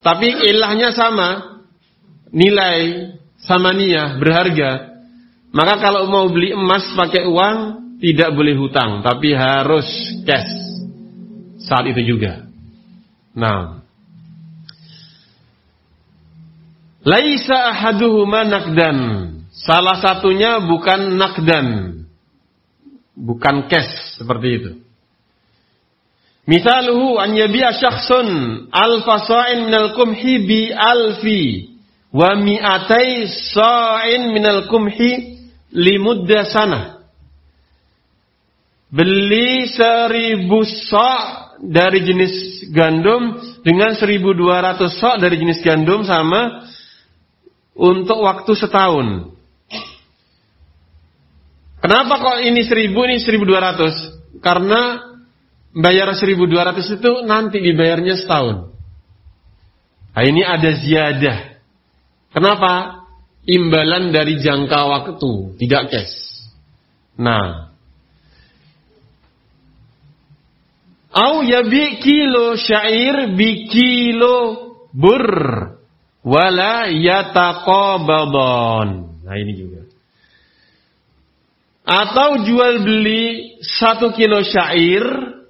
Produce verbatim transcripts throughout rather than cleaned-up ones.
tapi ilahnya sama, nilai samaniyah berharga, maka kalau mau beli emas pakai uang tidak boleh hutang, tapi harus cash saat itu juga. Nah, laisa ahaduhuma nakdan, salah satunya bukan nakdan, bukan cash seperti itu. Misaluhu an yabi'a syakhsun alfa sa'in minal qumhi bi alfi wa mi'atai sa'in minal qumhi limudda sana. Beli seribu sa' dari jenis gandum dengan seribu dua ratus sa' dari jenis gandum sama untuk waktu setahun. Kenapa kok ini seribu, ini seribu dua ratus? Karena bayar seribu dua ratus itu nanti dibayarnya setahun. Nah, ini ada ziyadah. Kenapa? Imbalan dari jangka waktu, tidak cash. Nah, au yabi kilo syair bi kilo bur wala yataqabadon. Nah, ini juga. Atau jual beli satu kilo syair,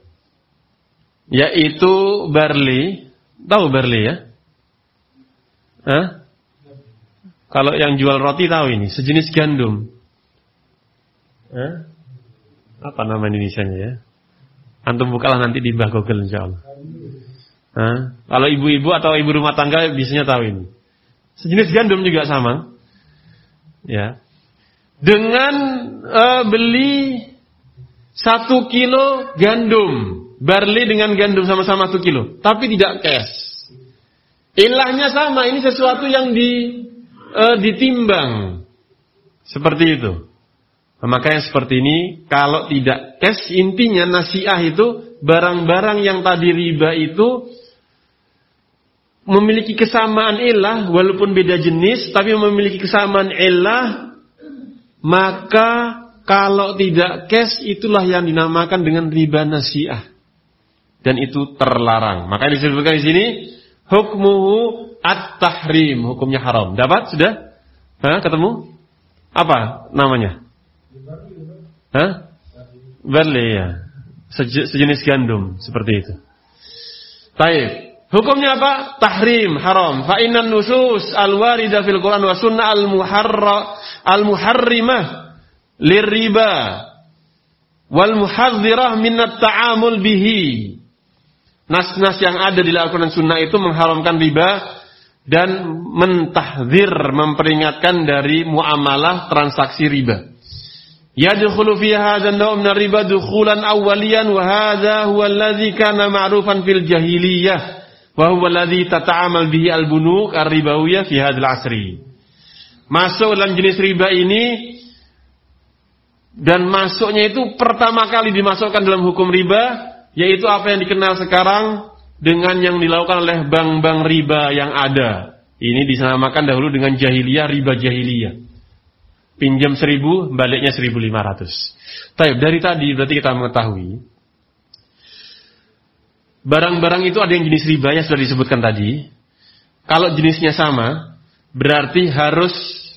yaitu barley. Tahu barley ya? Hah? Kalau yang jual roti tahu ini, sejenis gandum. Hah? Apa nama Indonesianya ya? Antum bukalah nanti di bawah Google insyaallah. Hah? Kalau ibu-ibu atau ibu rumah tangga biasanya tahu ini. Sejenis gandum juga sama. Ya. Dengan uh, beli satu kilo gandum, barley dengan gandum sama-sama satu kilo, tapi tidak cash. Ilahnya sama, ini sesuatu yang di, uh, ditimbang. Seperti itu. Nah, makanya seperti ini, kalau tidak cash, intinya nasi'ah itu, barang-barang yang tadi riba itu, memiliki kesamaan ilah, walaupun beda jenis, tapi memiliki kesamaan ilah, maka kalau tidak cash, itulah yang dinamakan dengan riba nasi'ah. Dan itu terlarang. Maka disebutkan di sini hukmuhu at-tahrim, hukumnya haram. Dapat sudah? Hah, ketemu? Apa namanya? Hah? Barley ya. Sej- sejenis gandum seperti itu. Baik. Hukumnya apa? Tahrim, haram. Fa innan nusus al-warida fil Quran wa sunnah al-muharra al-muharrimah lirriba wal muhadzirah min at-ta'amul bihi. Nas-nas yang ada di Al-Quran dan Sunnah itu mengharamkan riba dan mentahdzir, memperingatkan dari muamalah transaksi riba. Yadkhulu fi hadzal naw' min ar-riba dukhulan awwaliyan wa hadza huwa alladhi kana ma'rufan fil jahiliyah wa huwa alladhi tata'amal bihi al-bunuk ar-ribawiyah fi hadzal 'asri. Masuk dalam jenis riba ini, dan masuknya itu pertama kali dimasukkan dalam hukum riba, yaitu apa yang dikenal sekarang dengan yang dilakukan oleh bank-bank riba yang ada. Ini dinamakan dahulu dengan jahiliyah, riba jahiliyah. Pinjam seribu, baliknya seribu lima ratus. Taib, dari tadi berarti kita mengetahui barang-barang itu ada yang jenis riba yang sudah disebutkan tadi. Kalau jenisnya sama, berarti harus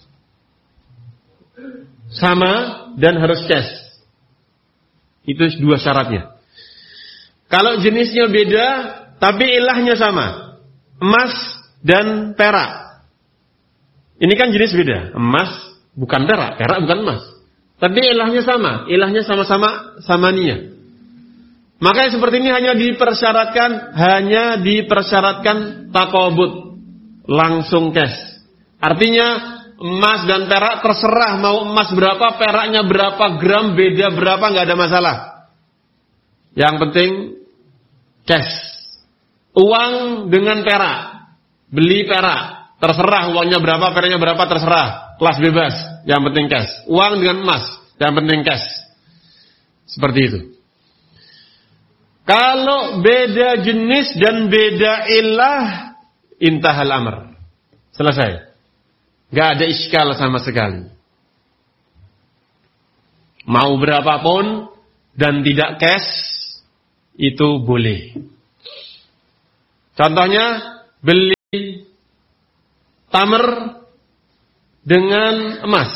sama dan harus cash. Itu dua syaratnya. Kalau jenisnya beda, tapi ilahnya sama, emas dan perak. Ini kan jenis beda, emas bukan perak, perak bukan emas. Tapi ilahnya sama, ilahnya sama-sama samaniyah. Makanya seperti ini hanya dipersyaratkan, hanya dipersyaratkan taqabud, langsung cash. Artinya emas dan perak terserah mau emas berapa, peraknya berapa gram, beda berapa, nggak ada masalah. Yang penting cash. Uang dengan perak, beli perak, terserah uangnya berapa, peraknya berapa, terserah, kelas bebas. Yang penting cash. Uang dengan emas, yang penting cash. Seperti itu. Kalau beda jenis dan beda ilah, intahal amr. Selesai. Gak ada iskal sama sekali. Mau berapapun dan tidak cash, itu boleh. Contohnya, beli tamer dengan emas.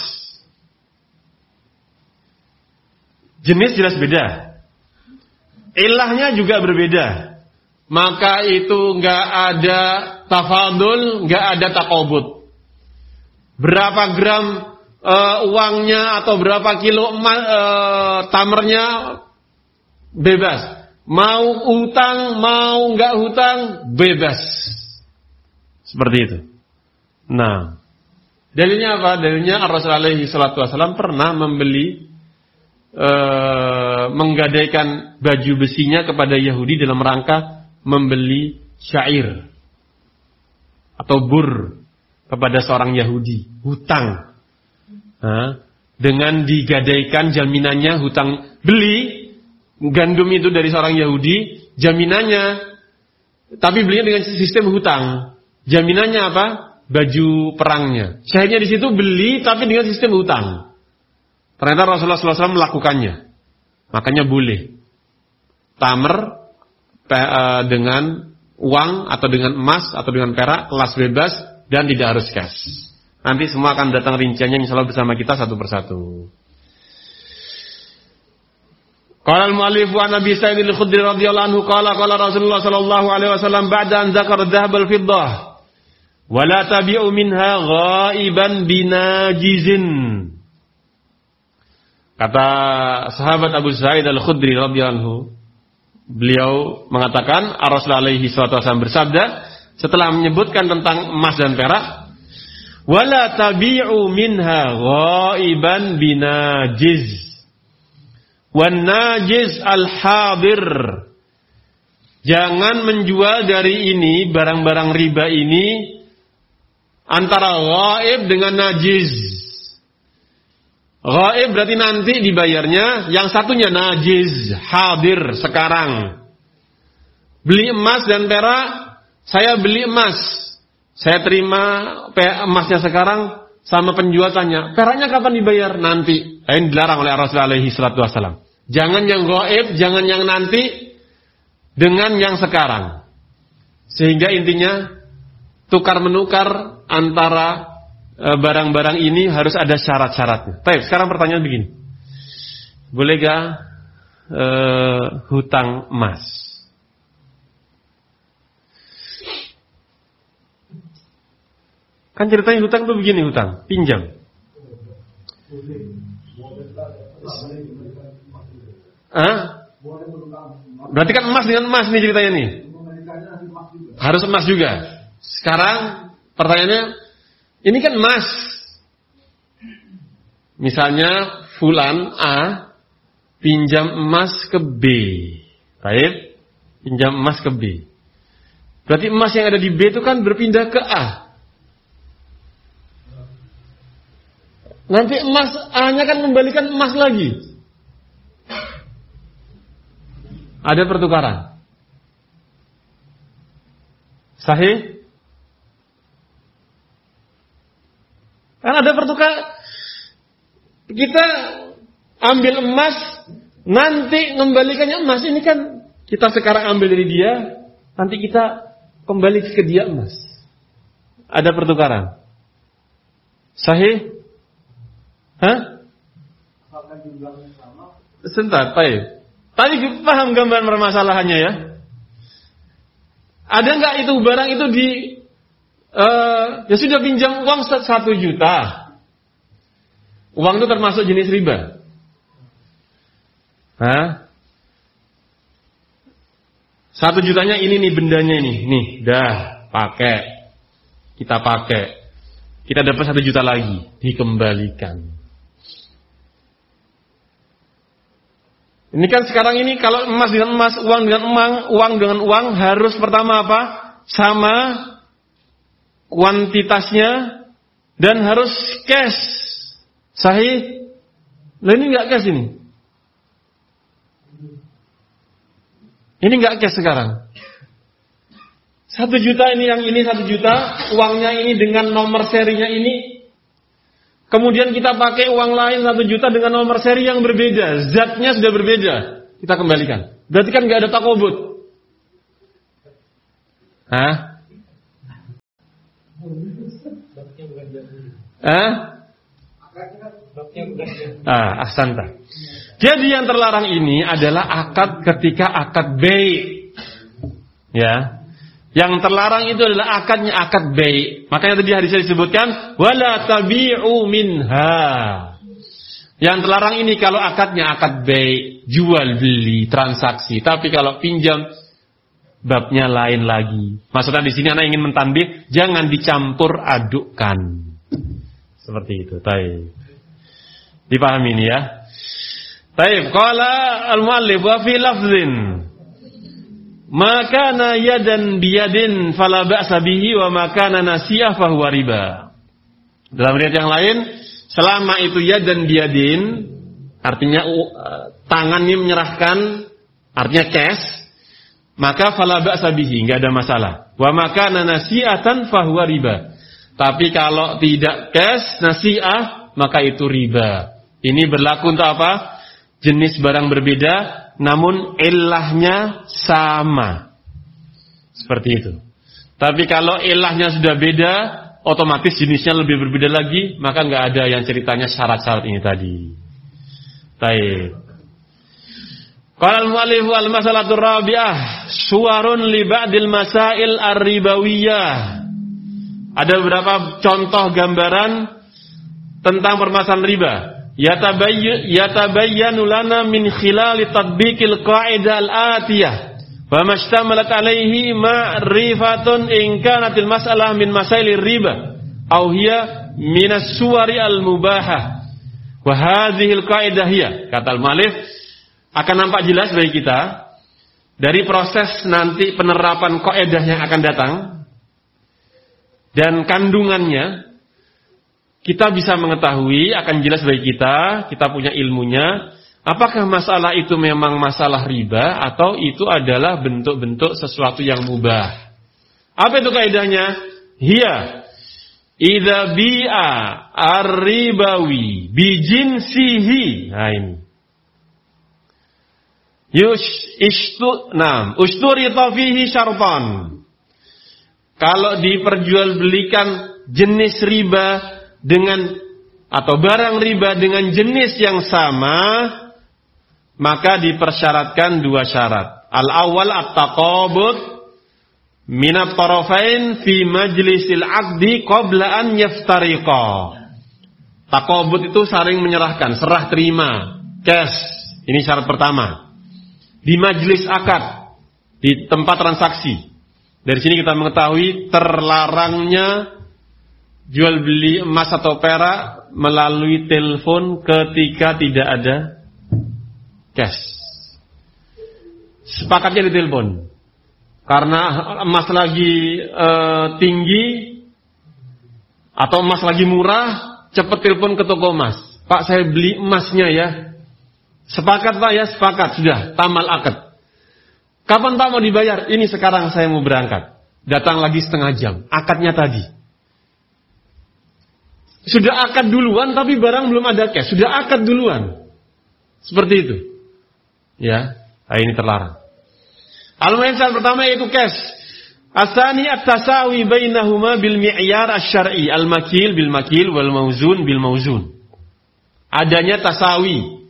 Jenis jelas beda. Ilahnya juga berbeda. Maka itu enggak ada tafadul, enggak ada takobut. Berapa gram uh, uangnya atau berapa kilo emas, uh, tamernya bebas. Mau hutang, mau enggak hutang, bebas. Seperti itu. Nah, dalilnya apa? Dalilnya Rasulullah alaihi salatu wasallam pernah membeli uh, menggadaikan baju besinya kepada Yahudi dalam rangka membeli syair atau bur kepada seorang Yahudi, hutang. Nah, dengan digadaikan jaminannya hutang, beli gandum itu dari seorang Yahudi, jaminannya, tapi belinya dengan sistem hutang. Jaminannya apa? Baju perangnya. Syahidnya di situ beli tapi dengan sistem hutang. Ternyata Rasulullah shallallahu alaihi wasallam melakukannya. Makanya boleh. Tamer dengan uang atau dengan emas atau dengan perak, kelas bebas dan tidak harus cash. Nanti semua akan datang rinciannya insyaallah bersama kita satu persatu. Qala al-mu'allif wa Nabi Sa'id al-Khudri radhiyallahu anhu qala qala Rasulullah sallallahu alaihi wasallam ba'da an dzakara adh-dhahab wal-fiddah wa la tabi'u minha ghaiban binajizin. Kata sahabat Abu Sa'id al-Khudri radhiyallahu anhu, beliau mengatakan Rasulullah alaihi wasallam bersabda setelah menyebutkan tentang emas dan perak, wala tabi'u minha ghaiban binajiz wan najiz al-hadir. Jangan menjual dari ini barang-barang riba ini antara ghaib dengan najiz. Ghaib berarti nanti dibayarnya, yang satunya najiz, hadir, sekarang. Beli emas dan perak, saya beli emas, saya terima emasnya sekarang, sama penjual tanya, peraknya kapan dibayar? Nanti. Ini dilarang oleh Rasulullah alaihi salatu wasallam. Jangan yang ghaib, jangan yang nanti, dengan yang sekarang. Sehingga intinya tukar menukar antara barang-barang ini harus ada syarat-syaratnya. Baik, sekarang pertanyaan begini. Boleh gak uh, hutang emas? Kan ceritanya hutang tuh begini, hutang, pinjam. Hah? Berarti kan emas dengan emas nih ceritanya nih. Harus emas juga. Sekarang pertanyaannya, ini kan emas. Misalnya fulan A pinjam emas ke B. Baik, pinjam emas ke B. Berarti emas yang ada di B itu kan berpindah ke A. Nanti emas A-nya kan membalikan emas lagi. Ada pertukaran. Sahih? Kan ada pertukar, kita ambil emas, nanti mengembalikannya emas. Ini kan kita sekarang ambil dari dia, nanti kita kembali ke dia emas. Ada pertukaran. Sahih? Hah? Sebentar, baik. Tadi paham gambaran permasalahannya ya? Ada nggak itu barang itu di Uh, ya sudah pinjam uang satu juta. Uang itu termasuk jenis riba. Hah? Satu jutanya ini nih bendanya ini, nih, dah pakai, kita pakai, kita dapat satu juta lagi, dikembalikan. Ini kan sekarang ini kalau emas dengan emas, uang dengan uang, uang dengan uang harus pertama apa? Sama kuantitasnya dan harus cash. Sahih? Nah ini enggak cash ini. Ini enggak cash sekarang. Satu juta ini yang ini satu juta, uangnya ini dengan nomor serinya ini. Kemudian kita pakai uang lain satu juta dengan nomor seri yang berbeda, zatnya sudah berbeda. Kita kembalikan. Berarti kan enggak ada takobut. Hah? Eh? Ah, ahsanta. Jadi yang terlarang ini adalah akad ketika akad bai'. Ya. Yang terlarang itu adalah akadnya akad bai'. Makanya tadi hadisnya disebutkan wala tabi'u minha. Yang terlarang ini kalau akadnya akad bai', jual beli, transaksi. Tapi kalau pinjam babnya lain lagi. Maksudnya di sini anak ingin mentanbih, jangan dicampur adukkan. Seperti itu. Baik. Dipahami ini ya. Baik, qala al-muallif wa fi lafzin ma kana yadan biyadin fala ba'sa bihi wa ma kana nasiyah fa huwa riba. Dalam riwayat yang lain, selama itu yadan biyadin artinya uh, tangannya menyerahkan, artinya cash, maka fala ba'sa bihi, enggak ada masalah. Wa ma kana nasiyatan fa huwa riba. Tapi kalau tidak cash, nasiah, maka itu riba. Ini berlaku untuk apa? Jenis barang berbeda, namun ilahnya sama. Seperti itu. Tapi kalau ilahnya sudah beda, otomatis jenisnya lebih berbeda lagi, maka nggak ada yang ceritanya syarat-syarat ini tadi. Baik. Qala al-mu'allif wal masalatur rabi'ah suwarun li ba'dil masail ar-ribawiyah. Ada beberapa contoh gambaran tentang permasalahan riba. Yatabayyanu lana min khilali tatbiqil qa'idah al-atiyah wa mashtamalat alaihi ma'rifatun in kanatil mas'alah min masailir riba aw hiya min as-suwari al-mubahah wa hadhihi al-qa'idah hiya, kata al-mu'allif, akan nampak jelas bagi kita dari proses nanti penerapan kaidah yang akan datang dan kandungannya. Kita bisa mengetahui, akan jelas bagi kita, kita punya ilmunya, apakah masalah itu memang masalah riba atau itu adalah bentuk-bentuk sesuatu yang mubah. Apa itu kaidahnya? Hiya idza bi'a ar-ribawi bi jinsihi. Nah ini. Yush ishtu nam usturita fihi syartan. Kalau diperjualbelikan jenis riba dengan atau barang riba dengan jenis yang sama, maka dipersyaratkan dua syarat. Al-awwal at-taqabud min at-tarafain fi majlisil 'aqdi qabla an yaftariqa. Taqabud itu saling menyerahkan, serah terima, cash. Ini syarat pertama. Di majlis akad, di tempat transaksi. Dari sini kita mengetahui terlarangnya jual beli emas atau perak melalui telepon ketika tidak ada cash. Sepakatnya di telepon. Karena emas lagi e, tinggi atau emas lagi murah, cepat telepon ke toko emas. Pak, saya beli emasnya ya. Sepakat Pak ya, sepakat, sudah, tamal akad. Kapan Pak mau dibayar? Ini sekarang saya mau berangkat. Datang lagi setengah jam, akadnya tadi. Sudah akad duluan tapi barang belum ada cash. Sudah akad duluan. Seperti itu. Ya, nah ini terlarang. Al-mu'ansal pertama yaitu cash. Asani at-tasawi bainahuma bil mi'yar asy-syar'i, al-makil bil makil wal mauzun bil mauzun. Adanya tasawi.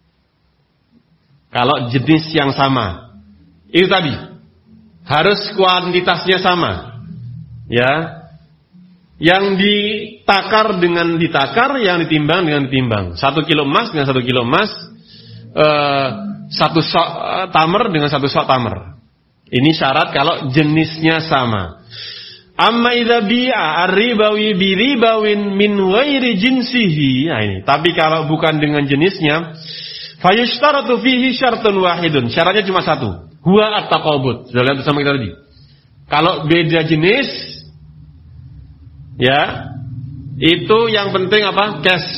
Kalau jenis yang sama. Itu tadi. Harus kuantitasnya sama. Ya. Yang ditakar dengan ditakar, yang ditimbang dengan ditimbang. Satu kilo emas dengan satu kilo emas, uh, satu sok uh, tamer dengan satu sok tamer. Ini syarat kalau jenisnya sama. Amma idza bi'a ar-ribawi bi ribawin min ghairi jinsihi. Nah ini. Tapi kalau bukan dengan jenisnya, fayushtaratu fihi syartun wahidun. Syaratnya cuma satu. Huwa at-taqabud. Sudah lihat bersama kita tadi. Kalau beda jenis, ya, itu yang penting apa? Cash.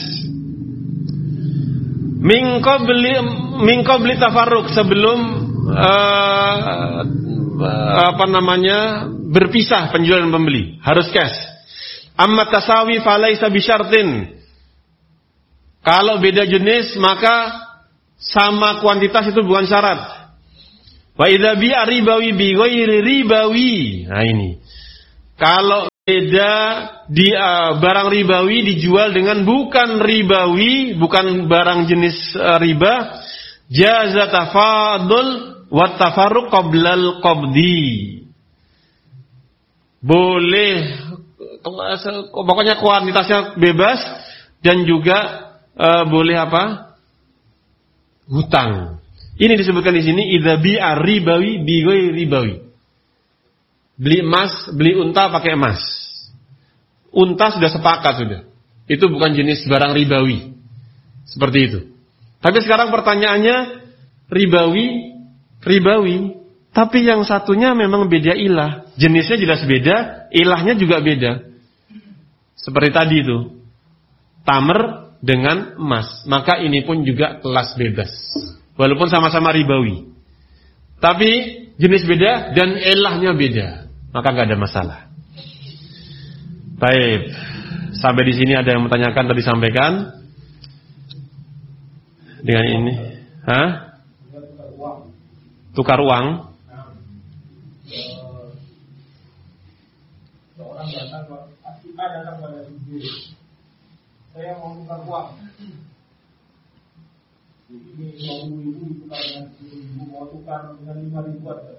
Min qabli min qabli tafarruq, sebelum uh, apa namanya? berpisah penjual dan pembeli, harus cash. Amma tasawi falaisa bisyartin. Kalau beda jenis maka sama kuantitas itu bukan syarat. Wa idza bi'a ribawi bi ghairi ribawi. Nah ini. Kalau Beda di uh, barang ribawi dijual dengan bukan ribawi, bukan barang jenis uh, riba. Jaza tafadul wa tafarruq qablal qabdi. Boleh, pokoknya kuantitasnya bebas dan juga uh, boleh apa? Hutang. Ini disebutkan di sini idza bi'a ribawi bi ghairi ribawi. Beli emas, beli unta pakai emas. Unta sudah sepakat sudah. Itu bukan jenis barang ribawi. Seperti itu. Tapi sekarang pertanyaannya, ribawi, ribawi, tapi yang satunya memang beda ilah. Jenisnya jelas beda, ilahnya juga beda. Seperti tadi itu. Tamer dengan emas. Maka ini pun juga kelas bebas. Walaupun sama-sama ribawi. Tapi jenis beda dan ilahnya beda. Maka nggak ada masalah. Baik. Sampai di sini ada yang bertanyakan tadi sampaikan. Dengan ini, hah? Tukar uang. Seorang datang, kita datang pada ibu. Saya mau tukar uang. Ini dua puluh ribu ditukar dengan sepuluh ribu, mau tukar dengan lima ribu aja.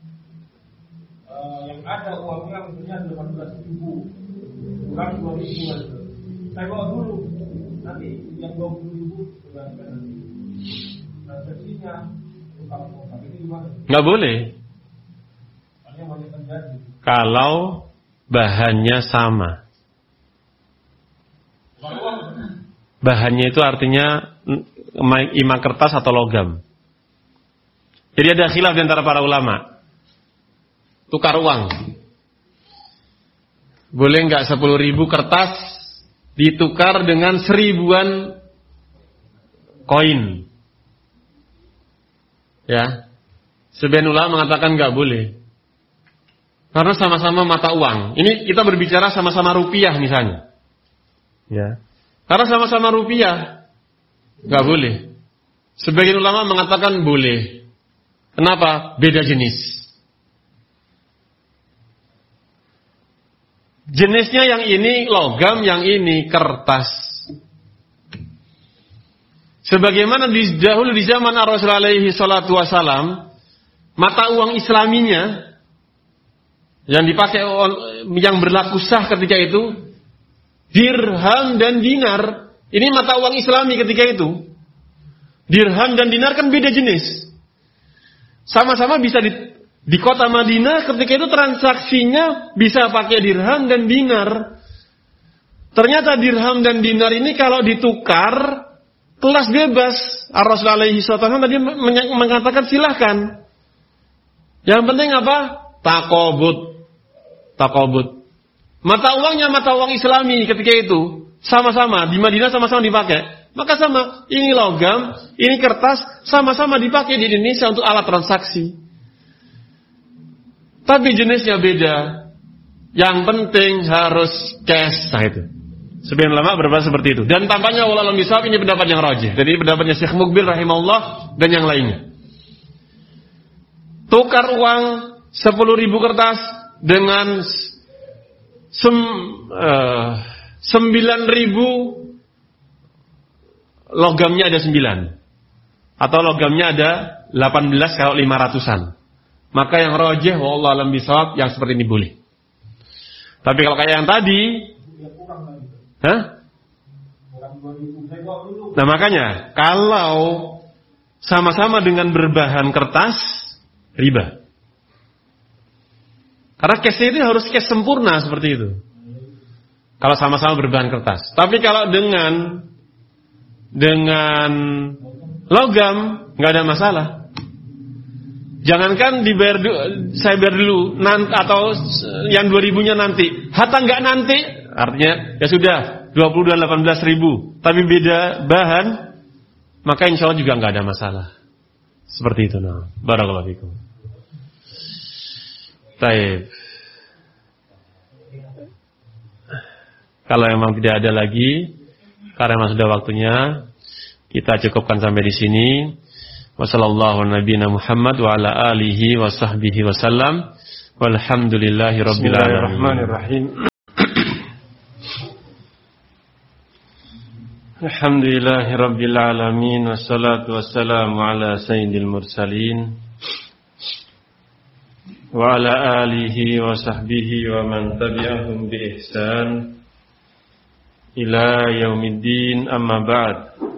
Uh, yang ada uangnya misalnya delapan belas ribu, kurang dua ribu aja. Saya bawa dulu, nanti yang dua puluh ribu digantikan nanti. Transaksinya tukar uang, tapi ini gimana? Nggak boleh. Soalnya banyak terjadi. Kalau bahannya sama. Bahannya itu artinya imah kertas atau logam. Jadi ada khilaf di antara para ulama. Tukar uang. Boleh nggak sepuluh ribu kertas ditukar dengan seribuan koin? Ya. Sebagian ulama mengatakan nggak boleh. Karena sama-sama mata uang. Ini kita berbicara sama-sama rupiah misalnya. Ya. Karena sama-sama rupiah, nggak boleh. Sebagian ulama mengatakan boleh. Kenapa? Beda jenis. Jenisnya yang ini logam, yang ini kertas. Sebagaimana di dahulu di zaman Rasulullah alaihi salatu wasalam, mata uang Islaminya yang dipakai yang berlaku sah ketika itu dirham dan dinar. Ini mata uang Islami ketika itu. Dirham dan dinar kan beda jenis. Sama-sama bisa di, di kota Madinah ketika itu transaksinya bisa pakai dirham dan dinar. Ternyata dirham dan dinar ini kalau ditukar kelas bebas. Rasulullah alaihi wasallam tadi mengatakan silahkan. Yang penting apa? Takobut. Takobut. Mata uangnya mata uang Islami ketika itu sama-sama di Madinah sama-sama dipakai. Maka sama, ini logam, ini kertas, sama-sama dipakai di Indonesia untuk alat transaksi. Tapi jenisnya beda. Yang penting harus cash, nah itu. Sebagian ulama berpendapat seperti itu. Dan tampaknya wallahu a'lam bishawab ini pendapat yang rajih. Jadi pendapatnya Syekh Mukbil rahimahullah dan yang lainnya. Tukar uang sepuluh ribu kertas dengan Sem, uh, sembilan ribu logamnya ada sembilan atau logamnya ada delapan belas kalau lima ratusan. Maka yang rajih wallahu a'lam bishawab yang seperti ini boleh. Tapi kalau kayak yang tadi, hah? Nah makanya kalau sama-sama dengan berbahan kertas riba. Karena case itu harus case sempurna seperti itu. Kalau sama-sama berbahan kertas. Tapi kalau dengan dengan logam nggak ada masalah. Jangankan dibayar saya bayar dulu nanti, atau yang dua ribunya nanti. Hatta nggak nanti, artinya ya sudah dua puluh dan delapan belas ribu. Tapi beda bahan, maka insya Allah juga nggak ada masalah. Seperti itu. Nah, barakallahu fikum. Baik. Kalau memang tidak ada lagi, karena memang sudah waktunya, kita cukupkan sampai di sini. Wassallallahu nabiyana Muhammad wa ala alihi wa sahbihi wasallam. Walhamdulillahi rabbil alamin. Alhamdulillahi Rabbil Alamin. Wassalatu wassalamu ala sayyidil mursalin wa ala alihi wa sahbihi wa man tabi'ahum bi ihsan ila yaumiddin, amma ba'd.